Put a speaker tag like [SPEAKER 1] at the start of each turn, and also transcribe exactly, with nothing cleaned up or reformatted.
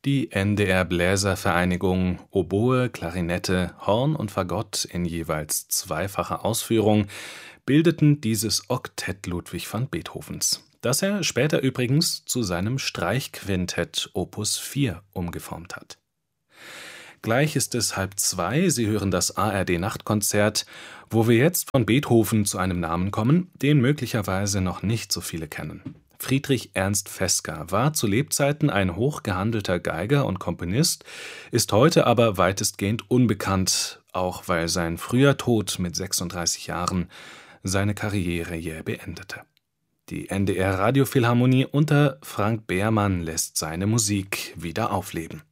[SPEAKER 1] Die N D R-Bläservereinigung, Oboe, Klarinette, Horn und Fagott in jeweils zweifacher Ausführung bildeten dieses Oktett Ludwig van Beethovens, das er später übrigens zu seinem Streichquintett Opus vier umgeformt hat. Gleich ist es halb zwei, Sie hören das A R D-Nachtkonzert, wo wir jetzt von Beethoven zu einem Namen kommen, den möglicherweise noch nicht so viele kennen. Friedrich Ernst Fezger war zu Lebzeiten ein hochgehandelter Geiger und Komponist, ist heute aber weitestgehend unbekannt, auch weil sein früher Tod mit sechsunddreißig Jahren seine Karriere jäh beendete. Die N D R Radiophilharmonie unter Frank Behrmann lässt seine Musik wieder aufleben.